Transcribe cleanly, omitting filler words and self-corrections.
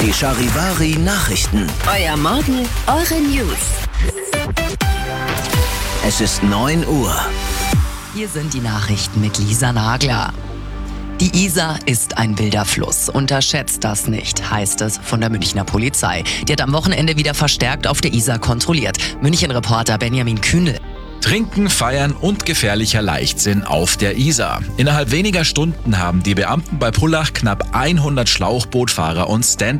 Die Charivari Nachrichten. Euer Morgen, eure News. Es ist 9 Uhr. Hier sind die Nachrichten mit Lisa Nagler. Die Isar ist ein wilder Fluss. Unterschätzt das nicht, heißt es von der Münchner Polizei. Die hat am Wochenende wieder verstärkt auf der Isar kontrolliert. München-Reporter Benjamin Kühnel. Trinken, Feiern und gefährlicher Leichtsinn auf der Isar. Innerhalb weniger Stunden haben die Beamten bei Pullach knapp 100 Schlauchbootfahrer und